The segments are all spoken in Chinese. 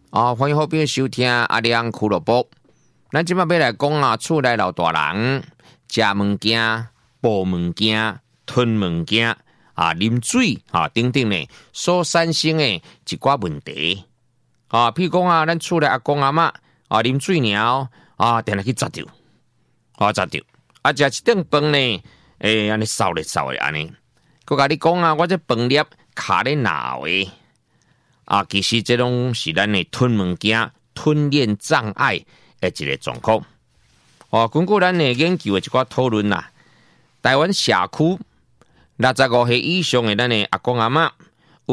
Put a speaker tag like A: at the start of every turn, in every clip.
A: 欢迎好朋友收听阿亮俱乐部。咱今麦要来讲啊，厝内老大人食物件、抱物件、吞物件啉水等等呢，所产生的一寡问题譬如讲咱厝内阿公阿嬷啉水鸟定来去砸着砸着食一顿饭呢，安尼扫咧安尼。佮甲你讲我这饭粒卡咧脑的。其实这种是咱的吞物件、吞咽障碍的一个状况。根据咱的研究的一寡讨论啦，台湾社区65岁以上的咱的阿公阿嬷，有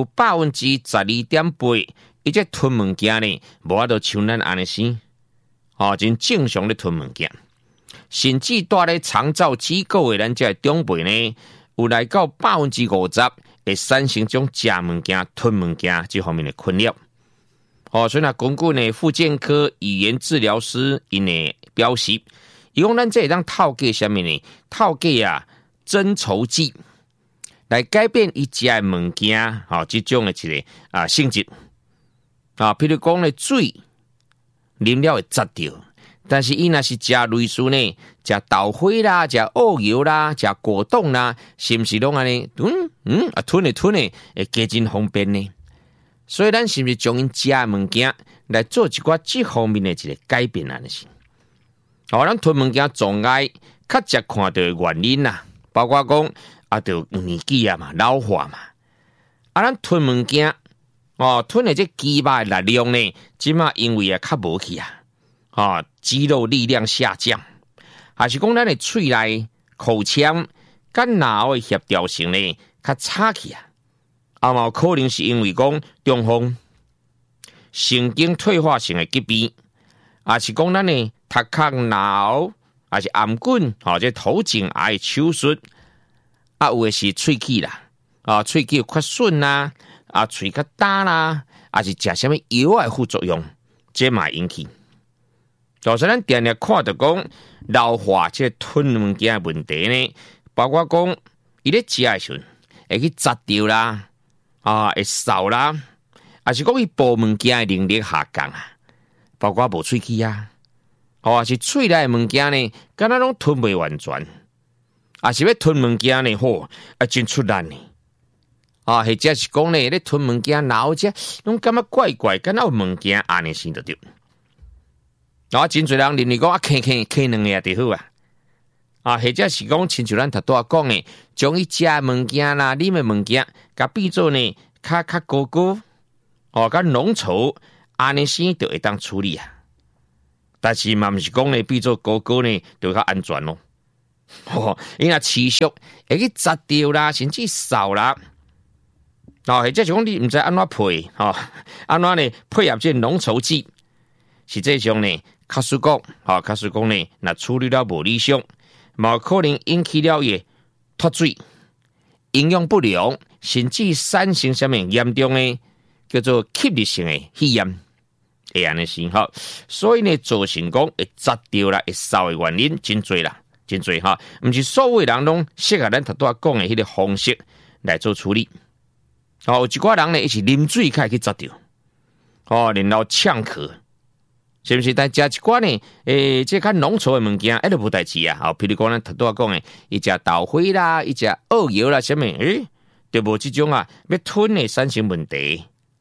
A: 12.8%，伊这吞物件呢，无法度像咱安尼生，真正常咧吞物件，甚至住咧长照机构的咱这长辈呢，有来到50%。会产生种食物件、吞物件这方面的困扰。所以根据呢，复健科语言治疗师因的表示，伊讲咱这会当透过什么呢？透过增稠剂来改变伊食的物件，这种的一个性质。譬如讲呢，水啉了会砸掉，但是伊若是食类似呢，食豆花啦、食澳油啦、食果冻啦，是不是拢安尼？吞的会加真方便呢。所以咱是不是将因食的物件来做一寡这方面的一个改变啊？是。咱吞物件障碍较常看到的原因啦，包括讲就年纪嘛、老化嘛。咱吞物件吞的这肌肉的力量呢，即马因为较无去肌肉力量下降，还是讲咱的喙内口腔跟脑的协调性呢较差去嘛可能是因为讲中风、神经退化性的疾病，还是讲咱的头壳脑，还是颔管这头颈癌的手术有的是喙齿啦喙齿较损啦喙较大啦，还是食什么药的副作用，这嘛引起。就是咱常常看到讲老化这吞物件的问题呢，包括讲伊咧食的时阵会去砸掉啦，会扫啦，还是讲伊抱物件的能力下降包括无喙齿还是喙内的物件呢，敢若拢吞袂完全，还是要吞物件呢，真出力呢，或者是讲呢，咧吞物件然后这拢感觉怪怪，敢若有物件安尼生得着。真侪人认为讲啃两个就好或者是讲亲像咱头拄讲的，将伊食的物件啦、啉的物件，甲变做呢较高高较浓稠，安尼生就会当处理但是嘛，毋是讲呢变做高高呢就较安全咯。因为持续会去砸掉啦，甚至扫啦。或者是讲你毋知安怎配安怎呢配合这浓稠剂，实际上呢。假使讲呢，那处理了无理想，嘛可能引起了伊脱水、营养不良，甚至产生什么严重的叫做吸入性的肺炎，会安尼生所以呢，造成讲会砸掉啦、会烧的原因真多啦，真多毋是所有人拢适合咱头拄讲的迄个方式来做处理。有一寡人呢，伊是啉水开去砸掉，然后呛咳。是不是？但食一寡呢？这较浓稠的物件，就无代志譬如讲咱头拄讲的，伊食豆花啦，伊食澳油啦，什么？就无这种要吞的产生问题。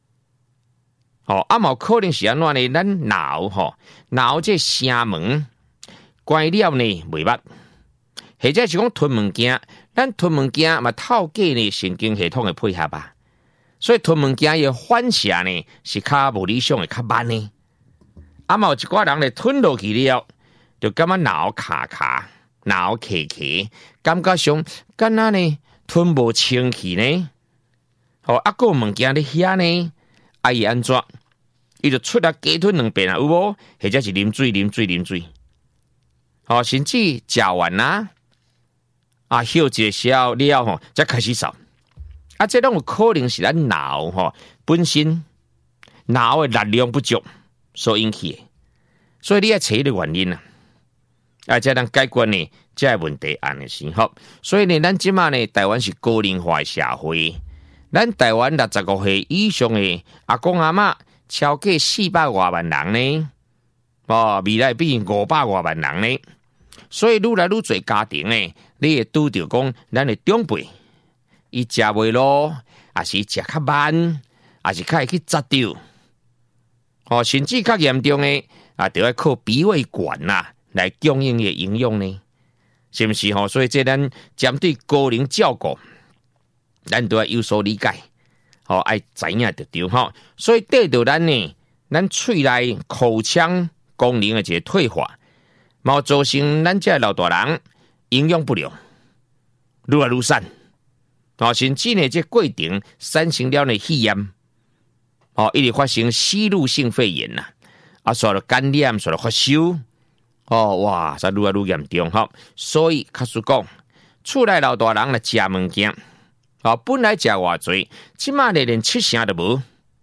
A: 嘛可能是安怎呢？咱脑这声门关了呢袂捌，或者是讲吞物件，咱吞物件嘛透过呢神经系统的配合所以吞物件的反射呢是较无理想的，较慢呢。嘛有一寡人咧吞落去了，就感觉脑卡，脑卡，感觉上敢若呢吞无清气呢。个物件咧遐呢，伊安怎？伊就出来加吞两遍有无？或者是啉水。甚至食完休一个消了才开始扫。这种有可能是咱脑本身脑的力量不足。所引起的，所以你要找的原因才能解决呢这个问题安尼是所以呢，咱即马呢，台湾是高龄化的社会，咱台湾65岁以上的阿公阿嬷超过400多万人呢，未来变500多万人呢。所以愈来愈侪家庭呢，你会拄到讲咱的长辈，伊食袂落，还是食较慢，还是较会去扎掉，甚至较严重的就要靠鼻胃管来供应的营养呢，是不是所以这咱针对高龄照顾，咱都要有所理解，爱知影就对所以对到咱喙内口腔功能的一个退化，毛造成咱这老大人营养不良，愈来愈瘦，甚至呢这过程产生了呢肺炎，一直发生吸入性肺炎受到感染，受到发烧，哇，愈来愈严重所以假使讲，厝内老大人来食物件，本来食偌济，即马呢连7成都无，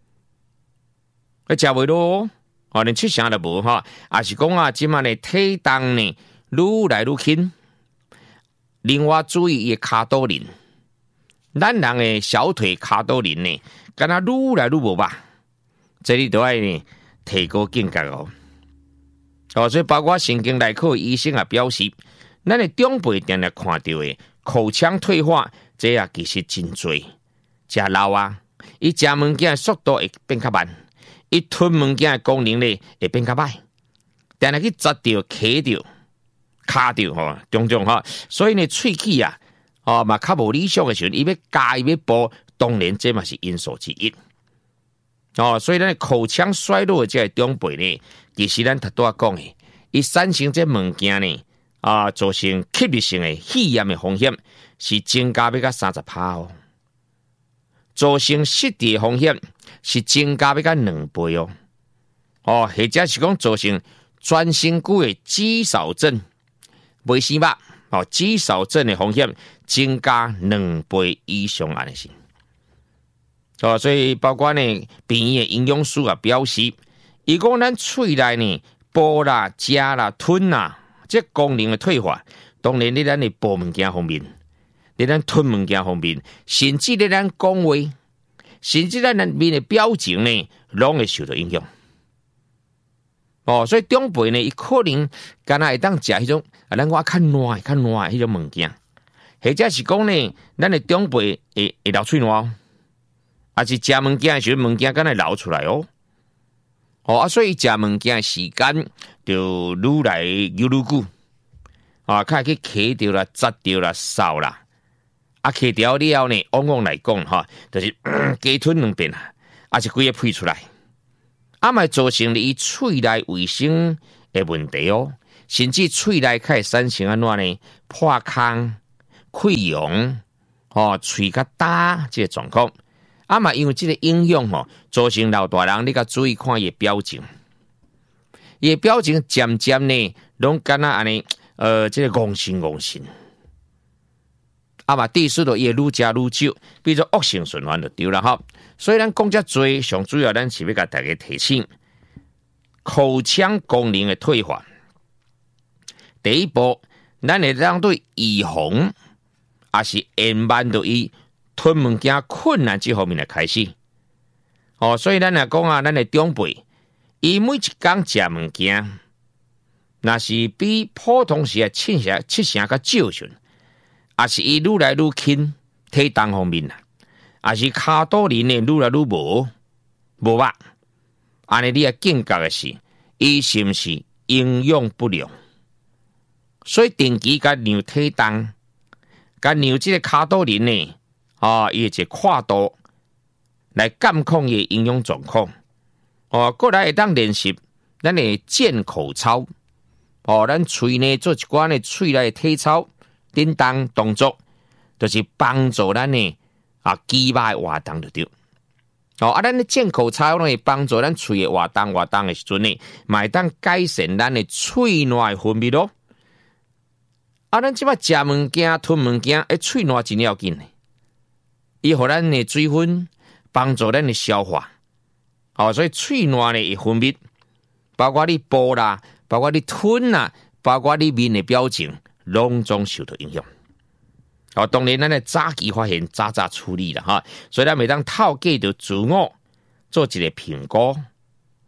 A: 食袂落。连7成都无也是讲即马呢体重呢愈来愈轻。另外注意伊卡多林，咱人的小腿卡多林呢，敢若愈来愈无吧？这里都要呢提高警觉所以包括神经内科医生也表示，咱的长辈定定看到的口腔退化，这其实真多，食老伊食物件的速度会变较慢。伊吞物件的功能呢会变较歹，但系去扎掉、卡掉、卡掉种种所以呢喙齿嘛较无理想的时候，伊要加伊要补，当然这嘛是因素之一所以咱口腔衰弱的这个长辈呢，其实咱头拄讲的，伊产生这物件呢造成吸入性的肺炎的风险是增加要到30%造成失智的风险是增加要到2倍或者是讲造成全身躯的肌少症、袂生肉肌少症的风险增加2倍以上安尼是所以包括呢病院的营养师也表示，伊讲咱喙内呢剥啦、食啦、吞啦，这功能的退化，当然在咱的剥物件方面，在咱吞物件方面，甚至在咱讲话，甚至咱面的表情呢，拢会受到影响。所以长辈呢，伊可能敢若会当食迄种咱我较烂迄种物件，或者是讲呢，咱的长辈会流喙烂，还是食物件的时候，物件敢若流出来所以食物件的时间就愈来愈久较去卡掉啦、扎掉啦、扫啦。卡掉了后呢，往往来讲就是加吞2遍还是规个配出来，嘛造成伊喙内卫生的问题甚至喙内开始产生安怎呢？破空、溃疡喙较大这个状况。嘛因为这个影响造成老大人你甲注意看伊的表情，伊的表情渐渐呢，拢敢若安尼这个戆神戆神。嘛，第四度也愈食愈少，变做恶性循环就对了所以咱讲遮多，上主要咱是要甲大家提醒，口腔功能的退化。第一步，咱会当对预防，也是延慢到伊吞物件困难这方面来开始。所以咱来讲咱的长辈，伊每一工食物件，若是比普通时7成较少时，也是伊愈来愈轻，体重方面也是卡多林呢愈来愈无肉，安尼你要警觉的是，伊是不是营养不良？所以定期甲量体重，甲量这个卡多林呢，伊一跨度来监控伊营养状况。过来会当练习咱的健口操，咱喙呢做一寡呢喙内的体操。叮当动作，就是帮助咱呢肌肉的活动就对。咱的健口操呢，帮助咱喙的活动的时阵呢，嘛会当改善咱的喙内的分泌咱即摆食物件、吞物件，喙内真要紧，伊互咱的水分帮助咱的消化。所以喙内呢会分泌，包括你剥啦，包括你吞啦，包括你面的表情。拢总受到影响。当然咱的早期发现、早处理啦所以咱每当透过着自我做一个评估，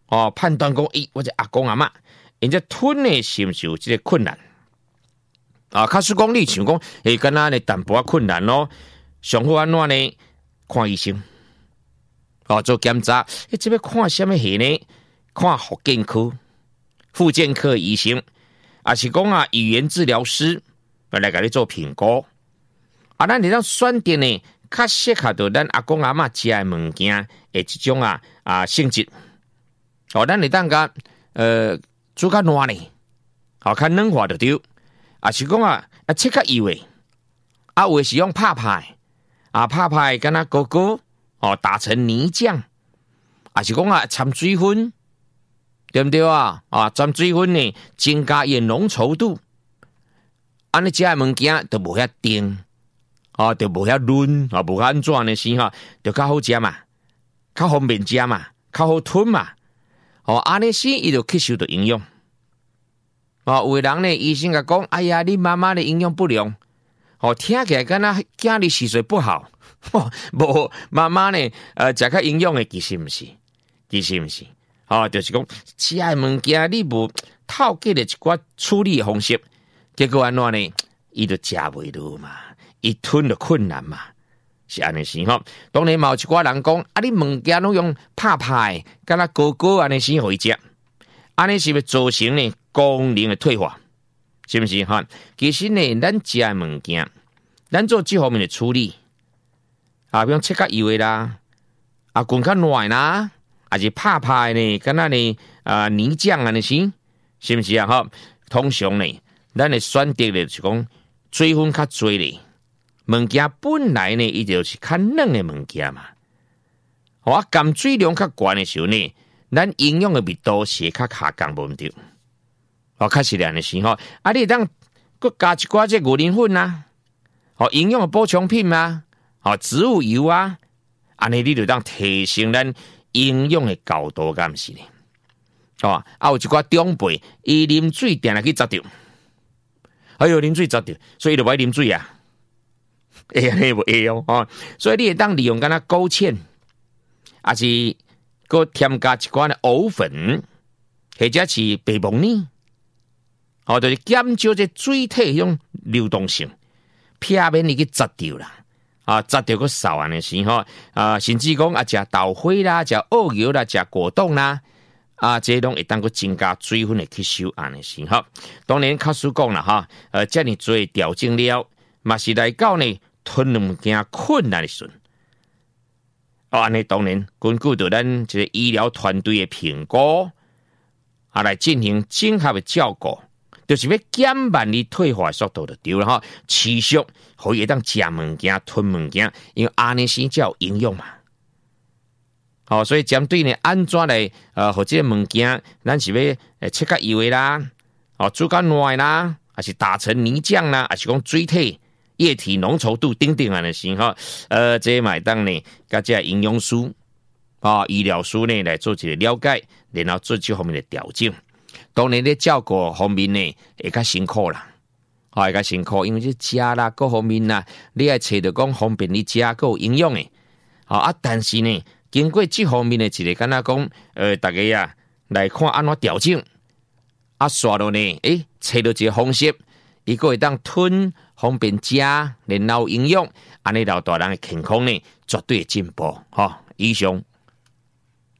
A: 判断讲，我这阿公阿嬷，因这吞呢是不是有这个困难？假使讲你想讲，敢若呢淡薄仔困难咯，上好安怎呢？看医生，做检查，这要看什么系呢？看复健科、复健科医生，还是讲语言治疗师来给你做评估。咱你当选择呢，较适合到咱阿公阿嬷食的物件的这种性质。咱你当甲煮较烂呢，较软化就对。也是讲切较油的，有的是用拍拍，拍拍敢若糕糕，打成泥浆，也是讲掺水分，对不对掺水分呢，增加伊浓稠度，安尼食的物件就无遐甜，就无遐润，无安怎呢是就较好食嘛，较方便食嘛，较好吞嘛，安尼是伊就吸收到营养。有的人呢，医生甲讲，哎呀，你妈妈的营养不良，听起来敢若囝里吸水不好，无妈妈呢，食较营养的，其实毋是，就是讲食的物件你无透过了一寡处理的方式，结果安怎呢？伊就食袂落嘛，伊吞就困难嘛，是安尼是当然嘛有一寡人讲，你物件拢用拍拍，敢若糕糕安尼先互伊食，安尼是不是造成呢？功能的退化，是不是其实呢，咱食的物件，咱做这方面的处理，比如切较油的啦，滚较软啦，还是拍拍呢，敢若呢泥浆安尼是不是通常呢，咱的选择的是讲水分较多咧，物件本来呢，伊就是较软的物件嘛，含水量较悬的时候呢，咱营养的味道是较下降无毋对。确实安尼是你当佮加一寡这牛奶粉啦，营养的补充品啊，植物油啊，安尼你就当提升咱营养的高度，敢毋是呢？有一寡长辈，伊啉水定来去砸着，啉水砸着，所以伊就爱啉水啊，安尼无会所以你会当利用敢若勾芡，还是佮添加一寡的藕粉，或者是白木耳。就是减少这水体迄种流动性，避免你去砸掉啦，砸掉个少安尼时甚至讲食豆花啦，食澳油啦，食果冻啦，这拢会当个增加水分的吸收安尼时当然，卡叔讲啦这么做调整了，嘛是来到呢吞物件困难的时阵。安尼当然根据着咱这个医疗团队的评估，来进行整合的照顾。就是要减慢你退化速度就对了持续可以当食物件、吞物件，因为安尼先才有营养嘛。所以针对呢安怎来或者物件，咱是要切较油的啦，煮较软啦，还是打成泥浆啦，还是讲水体、液体浓稠度等等安尼时这嘛当呢，甲这营养师医疗师呢来做一个了解，然后做这方面的调整。当然咧照顾方面呢，会较辛苦啦，会较辛苦，因为这食啦各方面啦，你要找到讲方便你食，够有营养的，但是呢，经过这方面的一个敢若讲，大家来看安怎调整，刷到呢，找到一个方式，伊个会当吞方便食，然后营养，安尼老大人的健康呢，绝对会进步，以上。